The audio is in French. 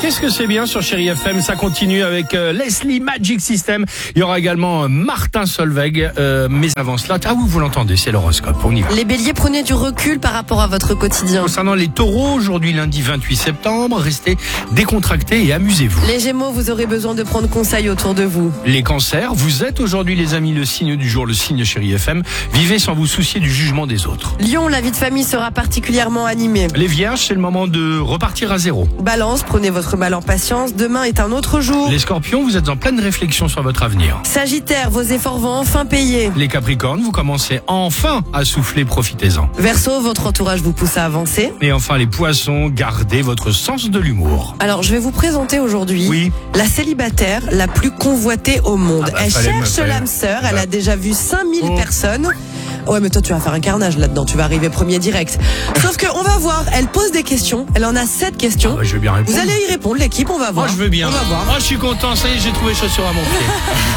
Qu'est-ce que c'est bien sur Chéri FM? Ça continue avec Leslie Magic System. Il y aura également Martin Solveig. Mais avant cela, vous l'entendez, c'est l'horoscope. On y va. Les béliers, prenez du recul par rapport à votre quotidien. Concernant les taureaux, aujourd'hui lundi 28 septembre, restez décontractés et amusez-vous. Les gémeaux, vous aurez besoin de prendre conseil autour de vous. Les cancers, vous êtes aujourd'hui les amis le signe du jour, le signe Chéri FM. Vivez sans vous soucier du jugement des autres. Lion, la vie de famille sera particulièrement animée. Les vierges, c'est le moment de repartir à zéro. Balance, prenez votre mal en patience, demain est un autre jour. Les scorpions, vous êtes en pleine réflexion sur votre avenir. Sagittaire, vos efforts vont enfin payer. Les capricornes, vous commencez enfin à souffler, profitez-en. Verseau, votre entourage vous pousse à avancer. Et enfin les poissons, gardez votre sens de l'humour. Alors, je vais vous présenter aujourd'hui la célibataire la plus convoitée au monde. Elle cherche l'âme sœur, elle a déjà vu 5000 personnes. Ouais, mais toi, tu vas faire un carnage là-dedans. Tu vas arriver premier direct. Sauf que on va voir. Elle pose des questions. Elle en a 7 questions. Je veux bien répondre. Vous allez y répondre, l'équipe. On va voir. Je veux bien. On va voir. Je suis content. Ça y est, j'ai trouvé chaussures à mon pied.